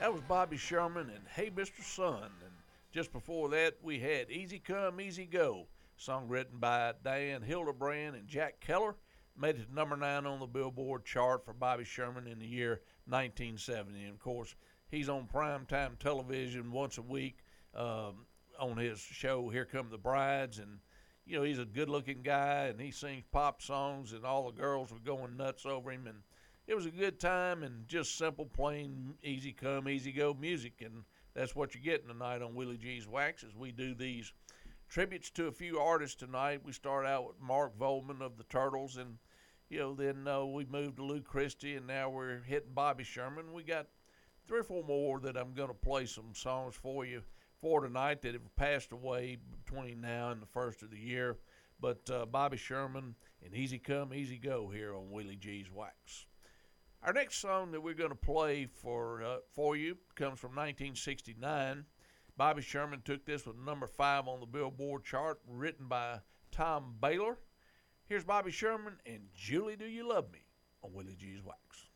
That was Bobby Sherman and Hey Mr. Sun. And just before that, we had Easy Come, Easy Go, song written by Diane Hildebrand and Jack Keller. Made it to number 9 on the Billboard chart for Bobby Sherman in the year 1970. And of course, he's on primetime television once a week on his show, Here Come the Brides. And, you know, he's a good looking guy and he sings pop songs, and all the girls were going nuts over him. And it was a good time and just simple, plain, easy come, easy go music. And that's what you're getting tonight on Willie G's Wax as we do these tributes to a few artists tonight. We start out with Mark Volman of the Turtles, and then we moved to Lou Christie, and now we're hitting Bobby Sherman. We got 3 or 4 more that I'm going to play some songs for you for tonight that have passed away between now and the first of the year. But Bobby Sherman and Easy Come, Easy Go here on Willie G's Wax. Our next song that we're going to play for you comes from 1969. Bobby Sherman took this with number 5 on the Billboard chart, written by Tom Baylor. Here's Bobby Sherman and Julie, Do You Love Me on Willie G's Wax.